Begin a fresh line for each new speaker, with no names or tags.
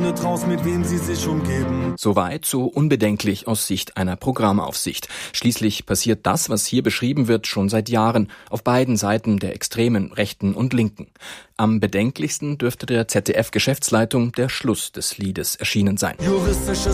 findet raus, mit wem sie sich umgeben.
Soweit so unbedenklich aus Sicht einer Programmaufsicht. Schließlich passiert das, was hier beschrieben wird, schon seit Jahren auf beiden Seiten der extremen Rechten und Linken. Am bedenklichsten dürfte der ZDF-Geschäftsleitung der Schluss des Liedes erschienen sein.
Juristische